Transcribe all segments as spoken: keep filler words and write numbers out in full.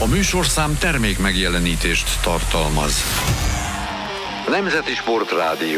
A műsorszám termék megjelenítést tartalmaz. Nemzeti Sportrádió.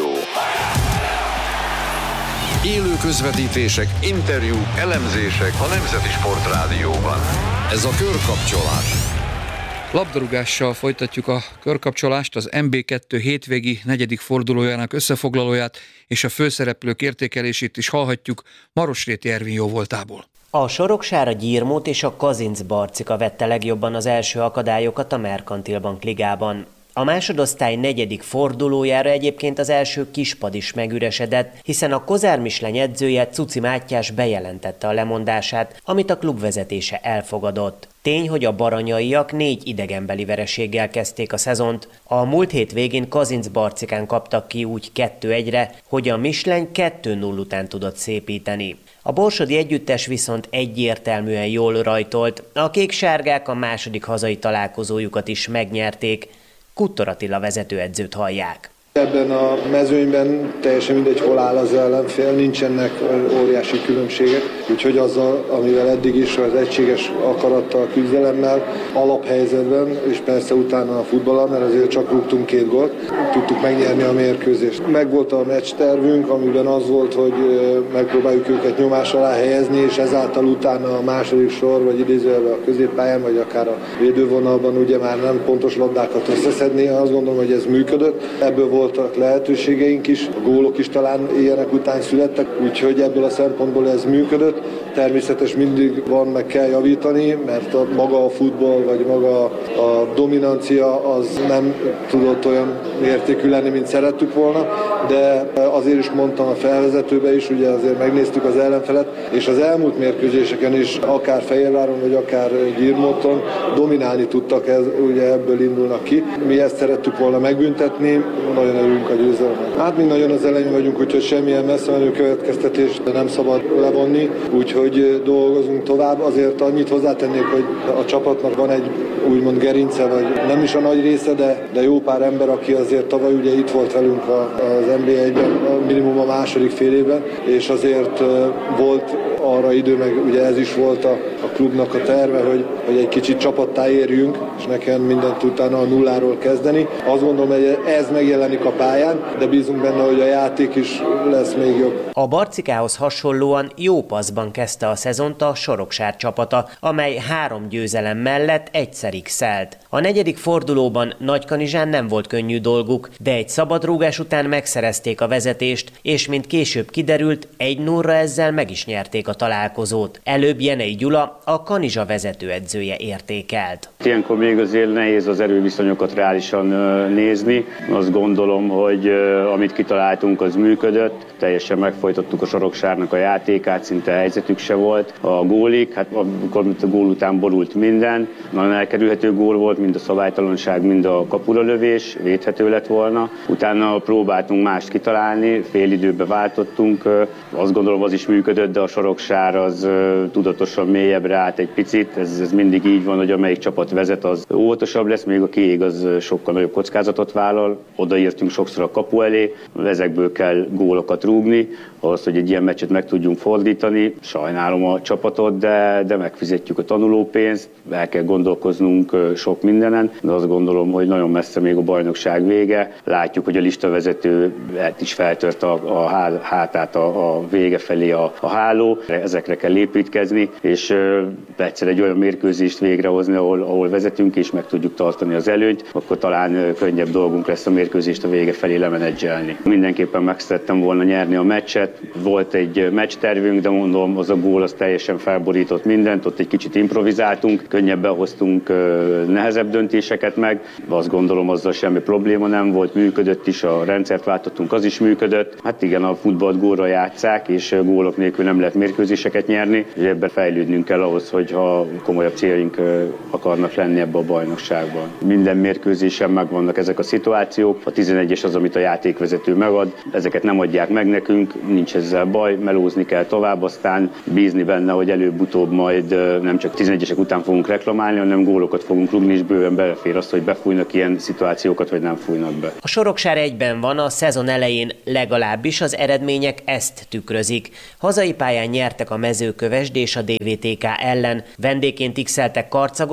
Élő közvetítések, interjúk, elemzések a Nemzeti Sportrádióban. Ez a Körkapcsolás. Labdarúgással folytatjuk a körkapcsolást, az em bé kettő hétvégi negyedik fordulójának összefoglalóját és a főszereplők értékelését is hallhatjuk Marosréti Ervin jóvoltából. A Soroksára Gyirmót és a Kazinc Barcika vette legjobban az első akadályokat a Merkantil Bank ligában. A másodosztály negyedik fordulójára egyébként az első kispad is megüresedett, hiszen a Kozár Misleny edzője Cuci Mátyás bejelentette a lemondását, amit a klub vezetése elfogadott. Tény, hogy a baranyaiak négy idegenbeli vereséggel kezdték a szezont. A múlt hét végén Kazinc Barcikán kaptak ki úgy kettő egyre, hogy a Misleny kettő null után tudott szépíteni. A borsodi együttes viszont egyértelműen jól rajtolt, a kék-sárgák a második hazai találkozójukat is megnyerték. Kuttor Attila vezetőedzőt hallják. Ebben a mezőnyben teljesen mindegy, hol áll az ellenfél, nincsenek óriási különbségek, úgyhogy azzal, amivel eddig is az egységes akarattal, küzdelemmel, alaphelyzetben, és persze utána a futballal, mert azért csak rúgtunk két gólt, tudtuk megnyerni a mérkőzést. Megvolt a meccs tervünk, amiben az volt, hogy megpróbáljuk őket nyomás alá helyezni, és ezáltal utána a második sor, vagy idézőjelben a középpályán, vagy akár a védővonalban ugye már nem pontos labdákat összeszedni. Azt gondolom, hogy ez működött. Ebből volt voltak lehetőségeink is, a gólok is talán ilyenek után születtek, úgyhogy ebből a szempontból ez működött. Természetes mindig van, meg kell javítani, mert a, maga a futball, vagy maga a dominancia az nem tudott olyan mértékű lenni, mint szerettük volna, de azért is mondtam a felvezetőbe is, ugye azért megnéztük az ellenfelet, és az elmúlt mérkőzéseken is, akár Fehérváron, vagy akár Gyirmóton dominálni tudtak, ez, ugye ebből indulnak ki. Mi ezt szerettük volna megbüntetni, nagyon örülünk a győzelemnek. Hát mi nagyon az elején vagyunk, úgyhogy semmilyen messze menő következtetést nem szabad levonni, úgyhogy dolgozunk tovább. Azért annyit hozzátennék, hogy a csapatnak van egy úgymond gerince, vagy nem is a nagy része, de, de jó pár ember, aki azért tavaly ugye itt volt velünk az en bé egyben, minimum a második fél évben, és azért volt arra idő, meg ugye ez is volt a, a klubnak a terve, hogy, hogy egy kicsit csapattá érjünk, és nekem mindent utána a nulláról kezdeni. Azt gondolom, hogy ez megjelenik a pályán, de bízunk benne, hogy a játék is lesz még jobb. A Barcikához hasonlóan jó paszban kezdte a szezont a Soroksár csapata, amely három győzelem mellett egyszer x-elt. A negyedik fordulóban Nagykanizsán nem volt könnyű dolguk, de egy szabadrúgás után megszerezték a vezetést, és mint később kiderült, egy nullra ezzel meg is nyerték a találkozót. Előbb Jenei Gyula, a Kanizsa vezetőedzője értékelt. Ilyenkor még azért nehéz az erőviszonyokat reálisan nézni. Azt gondolom, hogy amit kitaláltunk, az működött. Teljesen megfojtottuk a Soroksárnak a játékát, szinte helyzetük se volt. A gólik, hát amikor a gól után borult minden, nagyon elkerülhető gól volt, mind a szabálytalanság, mind a kapura lövés, védhető lett volna. Utána próbáltunk mást kitalálni, fél időbe váltottunk. Azt gondolom, az is működött, de a Soroksár az tudatosan mélyebbre állt egy picit. Ez, ez mindig így van, hogy amelyik csapat vezet, az óvatosabb lesz, még a kiég az sokkal nagyobb kockázatot vállal. Odaírtunk sokszor a kapu elé, ezekből kell gólokat rúgni, ahhoz, hogy egy ilyen meccset meg tudjunk fordítani. Sajnálom a csapatot, de, de megfizetjük a tanulópénzt, el kell gondolkoznunk sok mindenen, de azt gondolom, hogy nagyon messze még a bajnokság vége. Látjuk, hogy a listavezető is feltört a, a hátát a, a vége felé a, a háló. Ezekre kell építkezni, és egyszer egy olyan mérkőzést végrehozni, ahol, ahol vezetünk és meg tudjuk tartani az előnyt, akkor talán könnyebb dolgunk lesz a mérkőzést a vége felé lemenedzselni. Mindenképpen meg szerettem volna nyerni a meccset. Volt egy meccstervünk, de mondom, az a gól az teljesen felborított mindent, ott egy kicsit improvizáltunk, könnyebben hoztunk nehezebb döntéseket meg. Azt gondolom, azzal semmi probléma nem volt, működött is, a rendszert váltottunk, az is működött. Hát igen, a futballt gólra játsszák, és gólok nélkül nem lehet mérkőzéseket nyerni, és ebben fejlődnünk kell ahhoz, hogy ha komolyabb céljaink akarnak lenni ebbe a bajnokságban. Minden mérkőzésen megvannak ezek a szituációk, a tizenegyes az, amit a játékvezető megad, ezeket nem adják meg nekünk, nincs ezzel baj, melózni kell tovább, aztán bízni benne, hogy előbb-utóbb majd nem csak tizenegyesek után fogunk reklamálni, hanem gólokat fogunk rúgni, és bőven belefér azt, hogy befújnak ilyen szituációkat, vagy nem fújnak be. A Soroksár egyben van, a szezon elején legalábbis az eredmények ezt tükrözik. Hazai pályán nyertek a Mezőkövesd és a dé vé té ká ellen, vendégként x-eltek Karcagon, most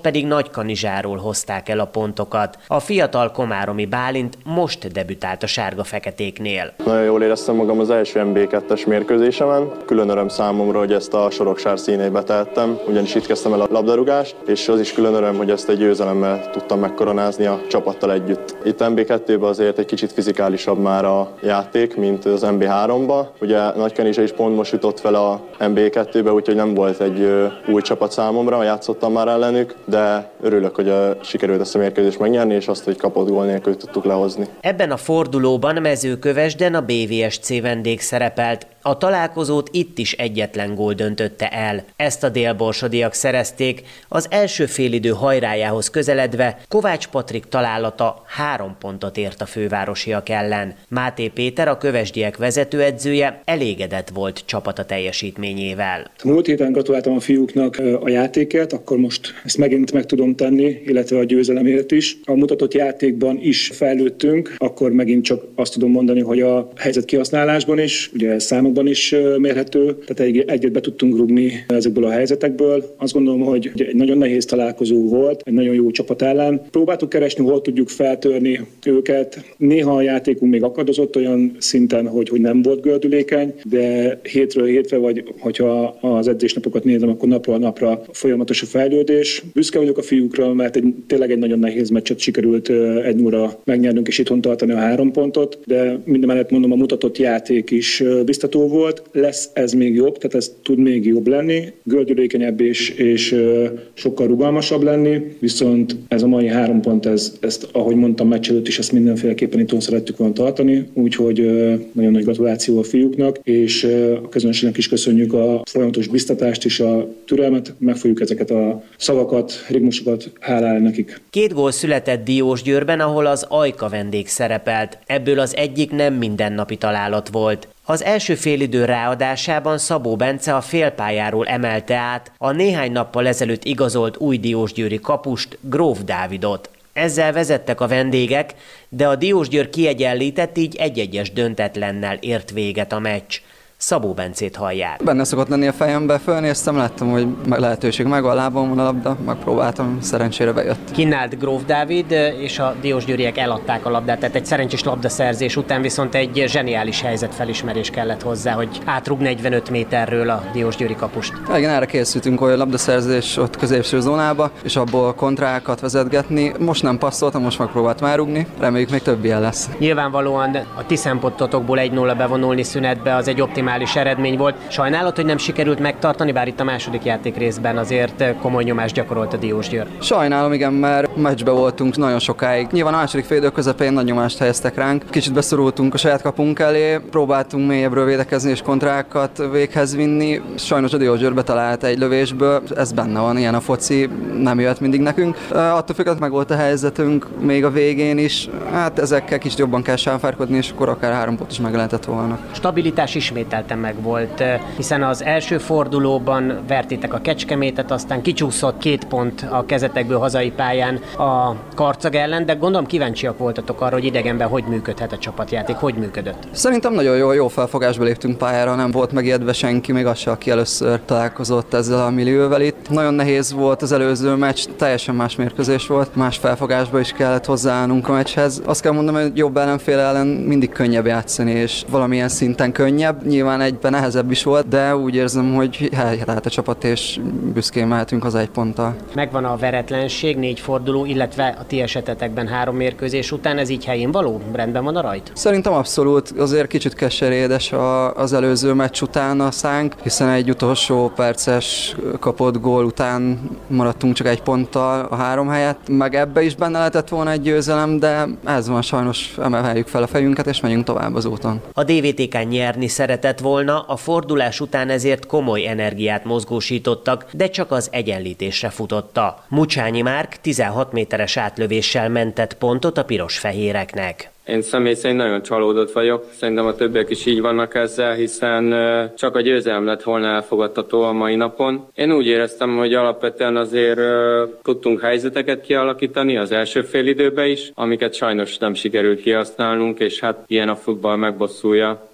pedig Nagykanizsáról hozták el a pontokat. A fiatal komáromi Bálint most debütált a sárga-feketéknél. Nagyon jól éreztem magam az első en bé kettes mérkőzésemen. Külön öröm számomra, hogy ezt a Soroksár színébe tehettem, ugyanis itt kezdtem el a labdarúgást, és az is külön öröm, hogy ezt egy győzelemmel tudtam megkoronázni a csapattal együtt. Itt en bé kettőben azért egy kicsit fizikálisabb már a játék, mint az en bé háromban. Ugye Nagykanizsa is pont most jutott fel a en bé kettőbe, úgyhogy nem volt egy új csapat számomra, játszottam már ellenük, de örülök, hogy sikerült ezt a mérkőzést megnyerni, és azt, hogy kapott gól nélkül tudtuk lehozni. Ebben a fordulóban Mezőkövesden a bé vé es cé vendég szerepelt. A találkozót itt is egyetlen gól döntötte el. Ezt a délborsodiak szerezték, az első félidő hajrájához közeledve Kovács Patrik találata három pontot ért a fővárosiak ellen. Máté Péter, a kövesdiek vezetőedzője elégedett volt csapata teljesítményével. Múlt héten gratuláltam a fiúknak a játékért, akkor most ezt megint meg tudom tenni, illetve a győzelemért is. A mutatott játékban is fejlődtünk, akkor megint csak azt tudom mondani, hogy a helyzet kihasználásban is, ugye számokban is mérhető, tehát egyet be tudtunk rúgni ezekből a helyzetekből. Azt gondolom, hogy egy nagyon nehéz találkozó volt, egy nagyon jó csapat ellen. Próbáltuk keresni, hol tudjuk feltörni őket. Néha a játékunk még akadozott olyan szinten, hogy, hogy nem volt gördülékeny, de hétről hétre, vagy hogyha az edzésnapokat nézem, akkor napról napra folyamatos a fejlődés. Büszke vagyok a fiúkra, mert egy, tényleg egy nagyon nehéz meccset sikerült egy nulla megnyernünk és itthon tartani a három pontot, de mindemellett mondom, a mutatott játék is biztató volt, lesz ez még jobb, tehát ez tud még jobb lenni, gördülékenyebb és, és sokkal rugalmasabb lenni, viszont ez a mai három pont, ez, ezt, ahogy mondtam, meccs előtt is, ezt mindenféleképpen itthon szerettük volna tartani, úgyhogy nagyon nagy gratuláció a fiúknak, és a közönségnek is köszönjük a folyamatos biztatást és a türelmet, meg fogjuk ezeket a szavakat, ritmusokat hálálni nekik. Két gól született Diósgyőrben, ahol az Ajka vendég szerepelt. Ebből az egyik nem mindennapi találat volt. Az első félidő ráadásában Szabó Bence a félpályáról emelte át a néhány nappal ezelőtt igazolt új diósgyőri kapust, Gróf Dávidot. Ezzel vezettek a vendégek, de a Diósgyőr kiegyenlített, így egy-egyes döntetlennel ért véget a meccs. Szabó Bencét hallják. Benne szokott lenni a fejembe, fölnéztem, láttam, hogy lehetőség megvan, a lábon van a labda, megpróbáltam, szerencsére bejött. Kinált Gróf Dávid, és a diósgyőriek eladták a labdát, tehát egy szerencsés labdaszerzés után viszont egy zseniális helyzetfelismerés kellett hozzá, hogy átrúg negyvenöt méterről a diósgyőri kapust. Igen, erre készültünk, hogy a labdaszerzés ott középső zónába, és abból kontrákat vezetgetni. Most nem passzoltam, most megpróbáltam elrúgni, reméljük még több ilyen lesz. Nyilvánvalóan a ti szempontotokból egy nulla bevonulni szünetbe az egy optimális eredmény volt. Sajnálod, hogy nem sikerült megtartani, bár itt a második játék részben azért komoly nyomást gyakorolt a Diósgyőr. Sajnálom, igen, mert meccsbe voltunk nagyon sokáig. Nyilván a második félidő közepén nagy nyomást helyeztek ránk. Kicsit beszorultunk a saját kapunk elé, próbáltunk mélyebbről védekezni és kontrákat véghez vinni. Sajnos a Diósgyőr betalált egy lövésből, ez benne van, ilyen a foci, nem jött mindig nekünk. Attól függetlenül meg volt a helyzetünk még a végén is. Hát ezekkel kicsit jobban kell sáfárkodni, és akkor akár három pont is meg lehetett volna. Stabilitás ismételten meg volt, hiszen az első fordulóban vertétek a Kecskemétet, aztán kicsúszott két pont a kezetekből hazai pályán a Karcag ellen, de gondolom kíváncsiak voltatok arra, hogy idegenben hogy működhet a csapatjáték, hogy működött. Szerintem nagyon jó, jó felfogásba léptünk pályára, nem volt megijedve senki, még az se, aki először találkozott ezzel a millióvel itt. Nagyon nehéz volt az előző meccs, teljesen más mérkőzés volt, más felfogásba is kellett hozzáállnunk a meccshez. Azt kell mondanom, hogy jobb ellenfél ellen mindig könnyebb játszani, és valamilyen szinten könnyebb. Nyilván egyben nehezebb is volt, de úgy érzem, hogy helyreállt a csapat, és büszkén mehetünk az egy ponttal. Megvan a veretlenség, négy forduló, illetve a ti esetetekben három mérkőzés után, ez így helyén való? Rendben van a rajt? Szerintem abszolút, azért kicsit keserédes az előző meccs után a szánk, hiszen egy utolsó perces kapott gól után maradtunk csak egy ponttal a három helyett, meg ebbe is benne lehetett volna egy győzelem, de ez van, sajnos emeljük fel a fejünket, és megyünk tovább az úton. A dé vé té ká nyerni szeretett volna, a fordulás után ezért komoly energiát mozgósítottak, de csak az egyenlítésre futotta. Mucsányi Márk tizenhat méteres átlövéssel mentett pontot a piros-fehéreknek. Én személy szerint nagyon csalódott vagyok, szerintem a többiek is így vannak ezzel, hiszen csak a győzelem lett volna elfogadható a mai napon. Én úgy éreztem, hogy alapvetően azért tudtunk helyzeteket kialakítani az első félidőben is, amiket sajnos nem sikerült kihasználnunk, és hát ilyen a futball megbosszulja.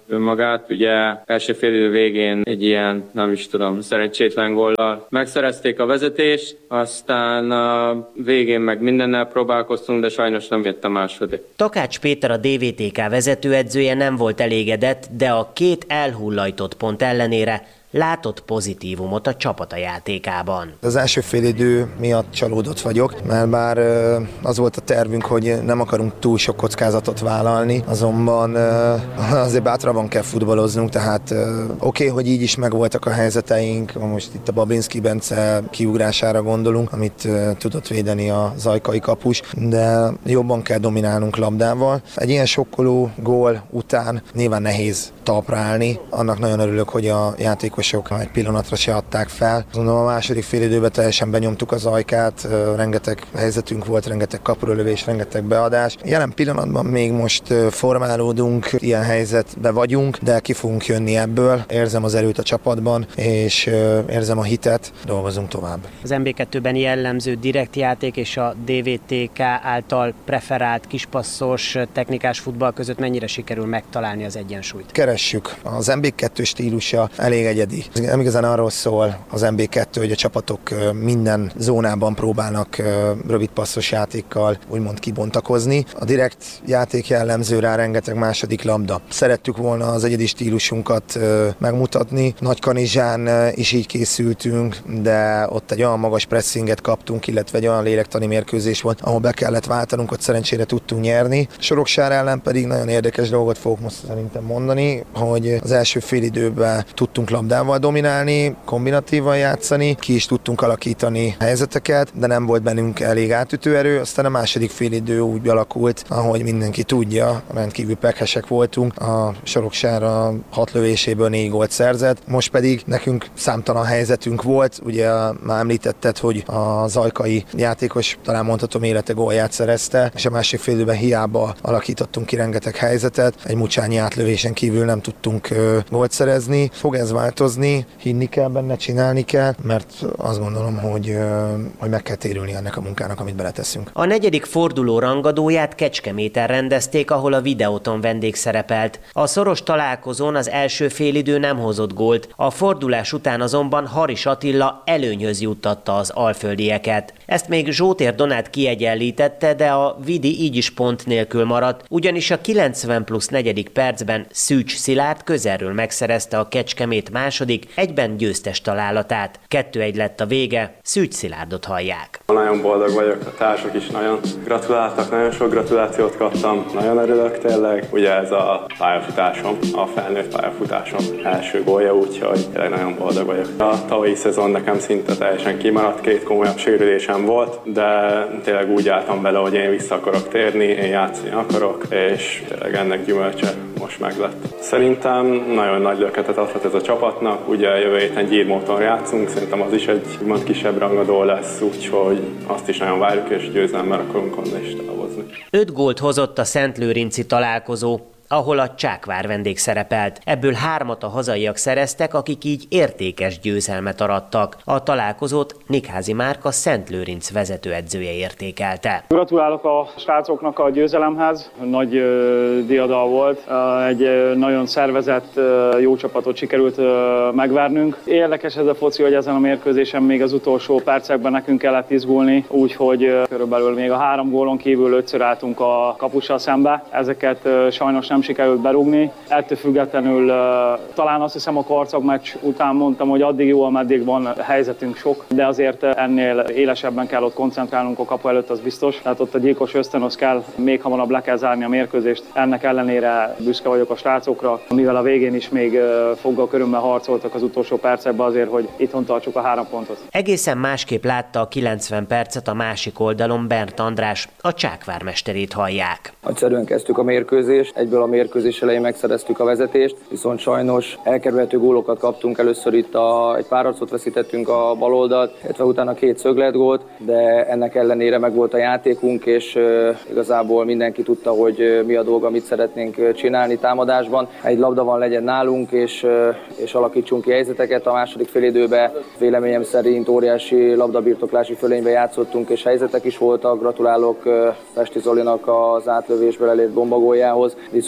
önmagát. Ugye első félidő végén egy ilyen, nem is tudom, szerencsétlen góllal megszerezték a vezetést, aztán a végén meg mindennel próbálkoztunk, de sajnos nem jött a második. Takács Péter, a dé vé té ká vezetőedzője nem volt elégedett, de a két elhullajtott pont ellenére látott pozitívumot a csapata játékában. Az első félidő miatt csalódott vagyok, mert bár az volt a tervünk, hogy nem akarunk túl sok kockázatot vállalni, azonban azért bátrabban kell futballoznunk, tehát oké, okay, hogy így is megvoltak a helyzeteink, most itt a Babinski Bence kiugrására gondolunk, amit tudott védeni a Zajkai kapus, de jobban kell dominálnunk labdával. Egy ilyen sokkoló gól után nyilván nehéz talpra állni, annak nagyon örülök, hogy a játékos sok egy pillanatra se adták fel. Mondom, a második félidőben teljesen benyomtuk az Ajkát, rengeteg helyzetünk volt, rengeteg kapurölövés, rengeteg beadás. Jelen pillanatban még most formálódunk, ilyen helyzetben vagyunk, de ki fogunk jönni ebből. Érzem az erőt a csapatban, és érzem a hitet, dolgozunk tovább. Az em bé kettőben jellemző direkt játék és a dé vé té ká által preferált kispasszos technikás futball között mennyire sikerül megtalálni az egyensúlyt? Keressük. Az em bé kettő stílusa elég egyedi. Nem igazán arról szól az em bé kettő, hogy a csapatok minden zónában próbálnak rövid passzos játékkal úgymond kibontakozni. A direkt játék jellemző rá rengeteg második labda. Szerettük volna az egyedi stílusunkat megmutatni. Nagykanizsán is így készültünk, de ott egy olyan magas pressinget kaptunk, illetve egy olyan lélektani mérkőzés volt, ahol be kellett váltanunk, ott szerencsére tudtunk nyerni. Soroksár ellen pedig nagyon érdekes dolgot fogok most szerintem mondani, hogy az első fél időben tudtunk labdával dominálni, kombinatívan játszani, ki is tudtunk alakítani helyzeteket, de nem volt bennünk elég átütő erő, aztán a második félidő úgy alakult, ahogy mindenki tudja, rendkívül pekhesek voltunk, a Soroksár a hat lövéséből négy gólt szerzett, most pedig nekünk számtalan helyzetünk volt, ugye már említetted, hogy a zajkai játékos, talán mondhatom, élete gólját szerezte, és a másik félidőben hiába alakítottunk ki rengeteg helyzetet, egy mucsányi átlövésen kívül nem tudtunk gólt szerezni, fog ez változni, hinni kell benne, csinálni kell, mert azt gondolom, hogy, hogy meg kell térülni ennek a munkának, amit beleteszünk. A negyedik forduló rangadóját Kecskeméten rendezték, ahol a Videóton vendég szerepelt. A szoros találkozón az első félidő nem hozott gólt, a fordulás után azonban Haris Attila előnyhöz juttatta az alföldieket. Ezt még Zsótér Donát kiegyenlítette, de a Vidi így is pont nélkül maradt, ugyanis a kilencven plusz negyedik percben Szűcs Szilárd közelről megszerezte a Kecskemét második, egyben győztes találatát. kettő egy lett a vége, Szűcs Szilárdot hallják. Nagyon boldog vagyok, a társak is nagyon gratuláltak, nagyon sok gratulációt kaptam, nagyon örülök tényleg. Ugye ez a pályafutásom, a felnőtt pályafutásom első gólja, úgyhogy tényleg nagyon boldog vagyok. A tavalyi szezon nekem szinte teljesen kimaradt, két komolyabb sérülésem volt, de tényleg úgy álltam bele, hogy én vissza akarok térni, én játszani akarok, és tényleg ennek gyümölcse most meglett. Szerintem nagyon nagy löketet adhat ez a csapatnak, ugye jövő héten Gyirmóton játszunk, szerintem az is egy úgymond kisebb rangadó lesz, úgyhogy azt is nagyon várjuk, és győzelemmel akarunk onnan is távozni. Öt gólt hozott a szentlőrinci találkozó, ahol a Csákvár vendég szerepelt. Ebből hármat a hazaiak szereztek, akik így értékes győzelmet arattak. A találkozót Nikházi Márka Szentlőrinc vezetőedzője értékelte. Gratulálok a srácoknak a győzelemhez. Nagy ö, diadal volt. Egy ö, nagyon szervezett, ö, jó csapatot sikerült ö, megvernünk. Érdekes ez a foci, hogy ezen a mérkőzésen még az utolsó percekben nekünk kellett izgulni, úgyhogy ö, körülbelül még a három gólon kívül ötször álltunk a kapussal szembe. Ezeket ö, sajnos nem sikerült berúgni. Ettől függetlenül uh, talán azt hiszem a karcag meccs után mondtam, hogy addig jó, ameddig van helyzetünk sok, de azért ennél élesebben kell ott koncentrálnunk a kapu előtt, az biztos. Tehát ott a gyilkos ösztönöz kell, még hamarabb le kell zárni a mérkőzést. Ennek ellenére büszke vagyok a srácokra, mivel a végén is még uh, foggal körülmel harcoltak az utolsó percekben azért, hogy itthon tartsuk a három pontot. Egészen másképp látta a kilencven percet a másik oldalon Bernt András, a Csákvár mesterét hallják. Nagyszerűen kezdtük a mérkőzést, egyből a mérkőzés elején megszereztük a vezetést, viszont sajnos elkerülhető gólokat kaptunk. Először itt a, egy párharcot veszítettünk a bal oldalt, illetve utána két szögletgólt, de ennek ellenére megvolt a játékunk, és uh, igazából mindenki tudta, hogy uh, mi a dolga, mit szeretnénk csinálni támadásban. Egy labda van, legyen nálunk, és, uh, és alakítsunk ki helyzeteket. A második félidőben véleményem szerint óriási labdabirtoklási fölényben játszottunk, és helyzetek is voltak. Gratulálok uh, Pesti Zolinak az átlövésből elért bombagóljához, viszont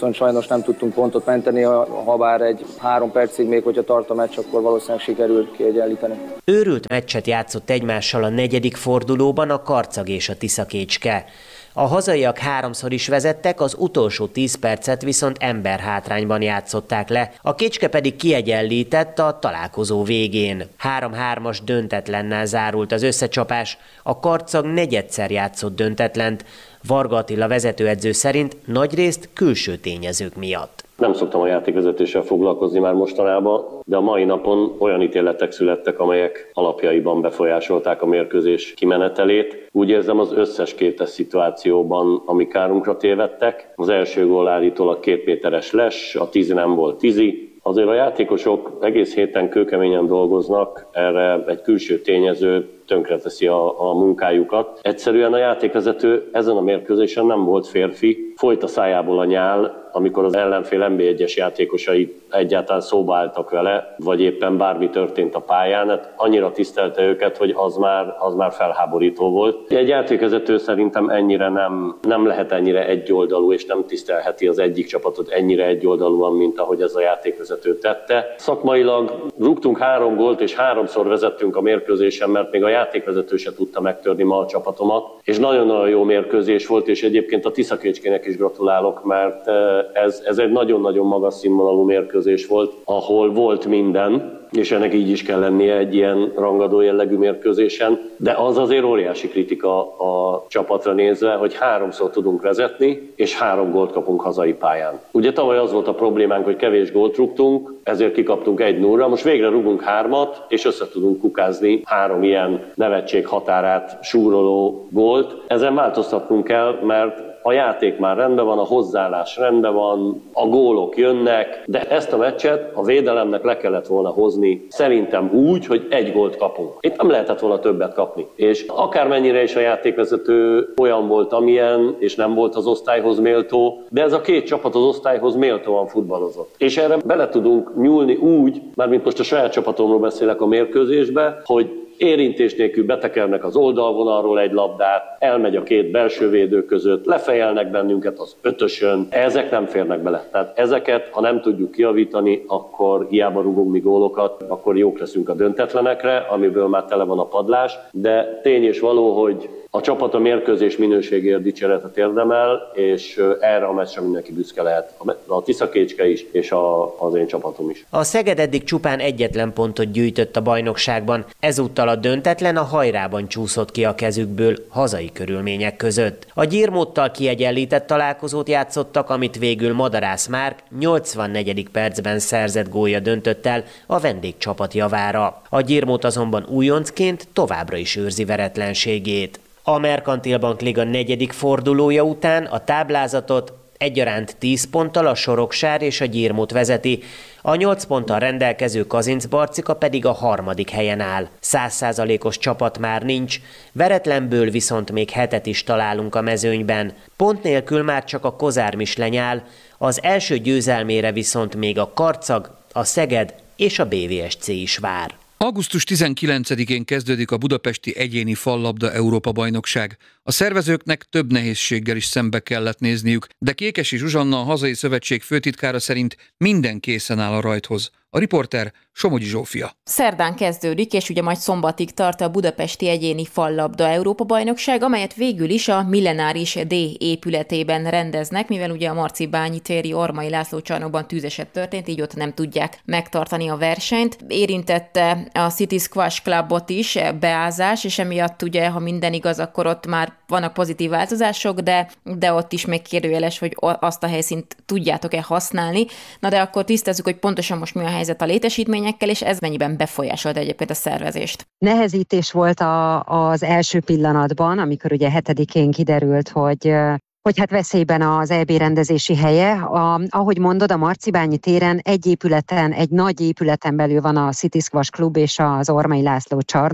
viszont sajnos nem tudtunk pontot menteni, ha bár egy három percig még, hogyha tart a meccs, akkor valószínűleg sikerült kiegyenlíteni. Őrült meccset játszott egymással a negyedik fordulóban a Karcag és a Tiszakécske. A hazaiak háromszor is vezettek, az utolsó tíz percet viszont emberhátrányban játszották le, a Kécske pedig kiegyenlített a találkozó végén. három-hármas döntetlennel zárult az összecsapás, a Karcag negyedszer játszott döntetlent, Varga Attila vezetőedző szerint nagyrészt külső tényezők miatt. Nem szoktam a játékvezetéssel foglalkozni már mostanában, de a mai napon olyan ítéletek születtek, amelyek alapjaiban befolyásolták a mérkőzés kimenetelét. Úgy érzem, az összes kétes szituációban, ami kárunkra tévedtek. Az első gól állítólag két méteres les, a tízi nem volt tízi. Azért a játékosok egész héten kőkeményen dolgoznak, erre egy külső tényező tönkreteszi a, a munkájukat. Egyszerűen a játékvezető ezen a mérkőzésen nem volt férfi, folyt a szájából a nyál, amikor az ellenfél en bé egyes játékosai egyáltalán szóba álltak vele, vagy éppen bármi történt a pályán, hát annyira tisztelte őket, hogy az már, az már felháborító volt. Egy játékvezető szerintem ennyire nem, nem lehet ennyire egyoldalú, és nem tisztelheti az egyik csapatot ennyire egyoldalúan, mint ahogy ez a játékvezető tette. Szakmailag rúgtunk három gólt, és háromszor vezettünk a mérkőzésen, mert még a játékvezető se tudta megtörni ma a csapatomat, és nagyon-nagyon jó mérkőzés volt, és egyébként a Tiszakécskének is gratulálok, mert ez, ez egy nagyon-nagyon magas színvonalú mérkőzés volt, ahol volt minden, és ennek így is kell lennie egy ilyen rangadó jellegű mérkőzésen, de az azért óriási kritika a csapatra nézve, hogy háromszor tudunk vezetni, és három gólt kapunk hazai pályán. Ugye tavaly az volt a problémánk, hogy kevés gólt rúgtunk, ezért kikaptunk egy nullra, most végre rúgunk hármat, és össze tudunk kukázni három ilyen nevetség határát súroló gólt. Ezen változtatnunk kell, mert a játék már rendben van, a hozzáállás rendben van, a gólok jönnek, de ezt a meccset a védelemnek le kellett volna hozni szerintem úgy, hogy egy gólt kapunk. Itt nem lehetett volna többet kapni. És akármennyire is a játékvezető olyan volt, amilyen, és nem volt az osztályhoz méltó, de ez a két csapat az osztályhoz méltóan futballozott. És erre bele tudunk nyúlni úgy, mármint most a saját csapatomról beszélek a mérkőzésbe, hogy érintés nélkül betekernek az oldalvonalról egy labdát, elmegy a két belső védő között, lefejelnek bennünket az ötösön, ezek nem férnek bele. Tehát ezeket, ha nem tudjuk kijavítani, akkor hiába rúgunk mi gólokat, akkor jók leszünk a döntetlenekre, amiből már tele van a padlás, de tény és való, hogy a csapat a mérkőzés minőségért dicséretet érdemel, és erre a meccsre mindenki büszke lehet. A Tiszakécske is, és a, az én csapatom is. A Szeged eddig csupán egyetlen pontot gyűjtött a bajnokságban, ezúttal a döntetlen a Hajrában csúszott ki a kezükből hazai körülmények között. A Gyirmóttal kiegyenlített találkozót játszottak, amit végül Madarász Márk nyolcvannegyedik percben szerzett gólja döntött el a vendégcsapat javára. A Gyirmót azonban újoncként továbbra is őrzi veretlenségét. A Merkantil Bank Liga negyedik fordulója után a táblázatot egyaránt tíz ponttal a Soroksár és a Gyirmót vezeti, a nyolc ponttal rendelkező Kazincbarcika pedig a harmadik helyen áll. száz százalékos csapat már nincs, veretlenből viszont még hetet is találunk a mezőnyben. Pont nélkül már csak a Kozármis lenyál, az első győzelmére viszont még a Karcag, a Szeged és a bé vé es cé is vár. augusztus tizenkilencedikén kezdődik a budapesti egyéni fallabda Európa-bajnokság. A szervezőknek több nehézséggel is szembe kellett nézniük, de Kékesi Zsuzsanna, a hazai szövetség főtitkára szerint minden készen áll a rajthoz. A riporter Somogyi Zsófia. Szerdán kezdődik, és ugye majd szombatig tart a budapesti egyéni fallabda Európa-bajnokság, amelyet végül is a Millenáris D épületében rendeznek, mivel ugye a Marcibányi téri Ormai László csarnokban tűzeset történt, így ott nem tudják megtartani a versenyt. Érintette a City Squash Clubot is beázás, és emiatt ugye, ha minden igaz, akkor ott már vannak pozitív változások, de, de ott is még kérdőjeles, hogy azt a helyszínt tudjátok-e használni. Na de akkor tisztázzuk, hogy pontosan most mi a helyzet a létesítményekkel, és ez mennyiben befolyásolta egyébként a szervezést. Nehezítés volt a, az első pillanatban, amikor ugye hetedikén kiderült, hogy hogy hát veszélyben az é bé rendezési helye. A, ahogy mondod, a Marcibányi téren egy épületen, egy nagy épületen belül van a City Squash Club és az Ormai László csarnok.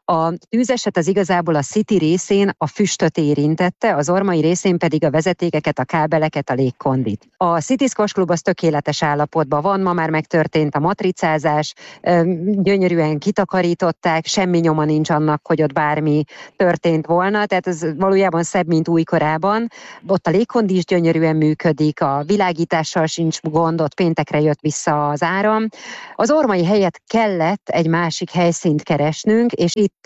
A tűzeset az igazából a City részén a füstöt érintette, az Ormai részén pedig a vezetékeket, a kábeleket, a légkondit. A City Squash Club az tökéletes állapotban van, ma már megtörtént a matricázás, gyönyörűen kitakarították, semmi nyoma nincs annak, hogy ott bármi történt volna, tehát ez valójában szebb, mint újkorában. Ott a légkondi is gyönyörűen működik, a világítással sincs gond, ott péntekre jött vissza az áram. Az Ormai helyett kellett egy másik helyszínt keresnünk, és itt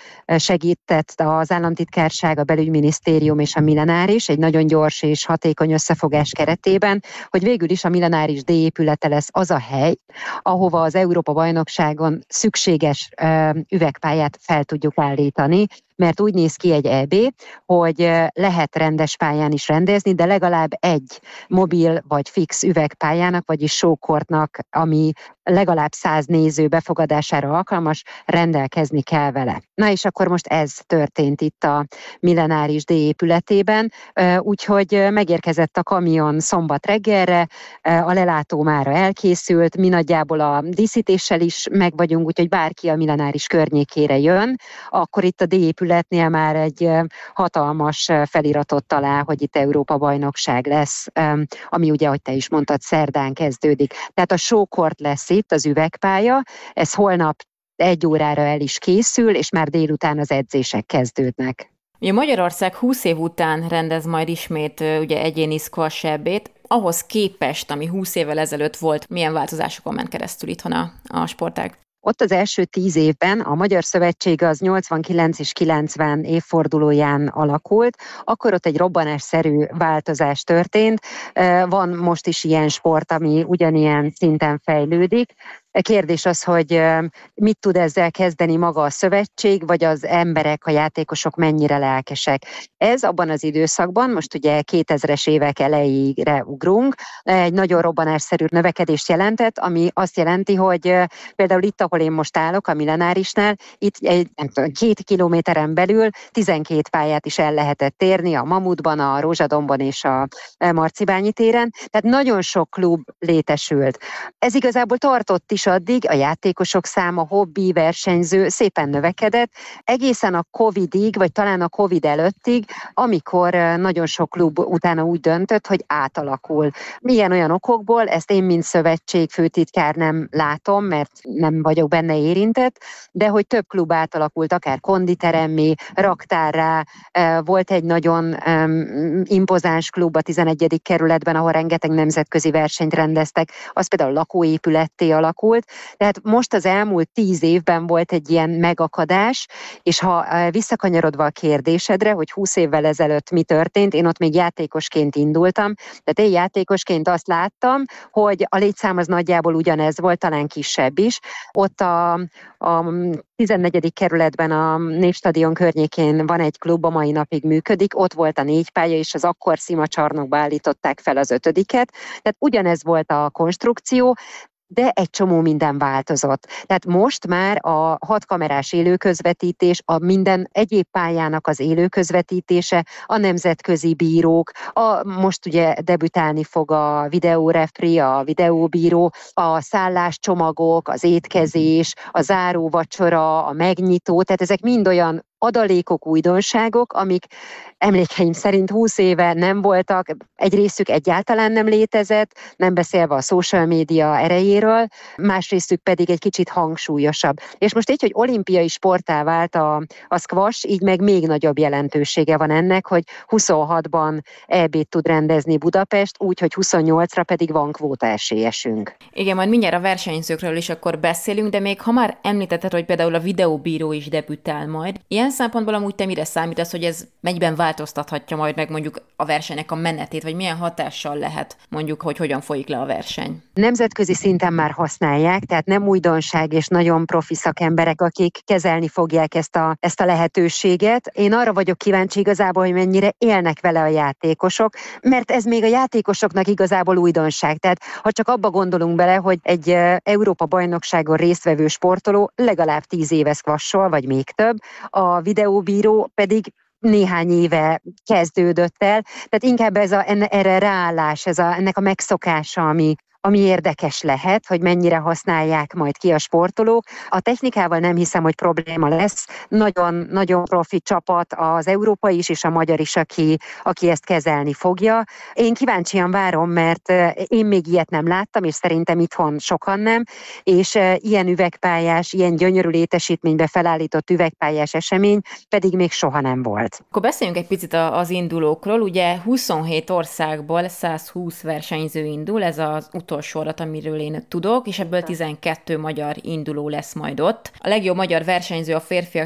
segített az államtitkárság, a belügyminisztérium és a Millenáris egy nagyon gyors és hatékony összefogás keretében, hogy végül is a Millenáris D épülete lesz az a hely, ahova az Európa-bajnokságon szükséges üvegpályát fel tudjuk állítani, mert úgy néz ki egy é bé, hogy lehet rendes pályán is rendezni, de legalább egy mobil vagy fix üvegpályának, vagyis showcourtnak, ami legalább száz néző befogadására alkalmas, rendelkezni kell vele. Na és akkor most ez történt itt a Millenáris D épületében, úgyhogy megérkezett a kamion szombat reggelre, a lelátó mára elkészült, mi nagyjából a díszítéssel is meg vagyunk, úgyhogy bárki a Millenáris környékére jön, akkor itt a D épületnél már egy hatalmas feliratot talál, hogy itt Európa-bajnokság lesz, ami ugye, ahogy te is mondtad, szerdán kezdődik. Tehát a showcourt lesz itt, az üvegpálya, ez holnap egy órára el is készül, és már délután az edzések kezdődnek. Ugye Magyarország húsz év után rendez majd ismét ugye egyéni squash é bét. Ahhoz képest, ami húsz évvel ezelőtt volt, milyen változásokon ment keresztül itthon a, a sportág? Ott az első tíz évben a Magyar Szövetség az nyolcvankilenc és kilencven évfordulóján alakult, akkor ott egy robbanásszerű változás történt. Van most is ilyen sport, ami ugyanilyen szinten fejlődik. A kérdés az, hogy mit tud ezzel kezdeni maga a szövetség, vagy az emberek, a játékosok mennyire lelkesek. Ez abban az időszakban, most ugye kétezres évek elejére ugrunk, egy nagyon robbanásszerű növekedést jelentett, ami azt jelenti, hogy például itt, ahol én most állok, a Millenárisnál, itt egy, nem tudom, két kilométeren belül tizenkét pályát is el lehetett érni, a Mamutban, a Rózsadombon és a Marcibányi téren, tehát nagyon sok klub létesült. Ez igazából tartott is addig, a játékosok száma, hobbi, versenyző szépen növekedett, egészen a Covidig, vagy talán a Covid előttig, amikor nagyon sok klub utána úgy döntött, hogy átalakul. Milyen olyan okokból, ezt én, mint szövetség főtitkár nem látom, mert nem vagyok benne érintett, de hogy több klub átalakult, akár konditeremmé, raktárrá, volt egy nagyon um, impozáns klub a tizenegyedik kerületben, ahol rengeteg nemzetközi versenyt rendeztek, az például lakóépületté alakult. Tehát most az elmúlt tíz évben volt egy ilyen megakadás, és ha visszakanyarodva a kérdésedre, hogy húsz évvel ezelőtt mi történt, én ott még játékosként indultam, tehát én játékosként azt láttam, hogy a létszám az nagyjából ugyanez volt, talán kisebb is. Ott a, a tizennegyedik kerületben a Népstadion környékén van egy klub, a mai napig működik, ott volt a négy pálya, és az akkor szimacsarnokba állították fel az ötödiket, tehát ugyanez volt a konstrukció, de egy csomó minden változott. Tehát most már a hatkamerás élőközvetítés, a minden egyéb pályának az élőközvetítése, a nemzetközi bírók, a, most ugye debütálni fog a videórefri, a videóbíró, a szálláscsomagok, az étkezés, a záróvacsora, a megnyitó, tehát ezek mind olyan adalékok, újdonságok, amik emlékeim szerint húsz éve nem voltak, egy részük egyáltalán nem létezett, nem beszélve a social média erejéről, más részük pedig egy kicsit hangsúlyosabb. És most így, hogy olimpiai sporttá vált a, a squash, így meg még nagyobb jelentősége van ennek, hogy huszonhatban é bét tud rendezni Budapest, úgy, hogy huszonnyolcra pedig van kvóta esélyesünk. Igen, majd mindjárt a versenyzőkről is akkor beszélünk, de még ha már említetted, hogy például a videóbíró is debütál majd, ilyen szempontból amúgy te mire számítasz, hogy ez mennyiben változtathatja majd meg mondjuk a versenynek a menetét, vagy milyen hatással lehet mondjuk, hogy hogyan folyik le a verseny? Nemzetközi szinten már használják, tehát nem újdonság és nagyon profi szakemberek, akik kezelni fogják ezt a, ezt a lehetőséget. Én arra vagyok kíváncsi igazából, hogy mennyire élnek vele a játékosok, mert ez még a játékosoknak igazából újdonság. Tehát ha csak abba gondolunk bele, hogy egy Európa-bajnokságon résztvevő sportoló legalább tíz éve squashol, vagy még több, a videóbíró pedig néhány éve kezdődött el, tehát inkább ez a, enne, erre ráállás, ez a, ennek a megszokása, ami, ami érdekes lehet, hogy mennyire használják majd ki a sportolók. A technikával nem hiszem, hogy probléma lesz. Nagyon, nagyon profi csapat az európai is, és a magyar is, aki, aki ezt kezelni fogja. Én kíváncsian várom, mert én még ilyet nem láttam, és szerintem itthon sokan nem, és ilyen üvegpályás, ilyen gyönyörű létesítménybe felállított üvegpályás esemény pedig még soha nem volt. Akkor beszéljünk egy picit az indulókról. Ugye huszonhét országból százhúsz versenyző indul, ez az utolsó adat, amiről én tudok, és ebből tizenkettő magyar induló lesz majd ott. A legjobb magyar versenyző a férfiak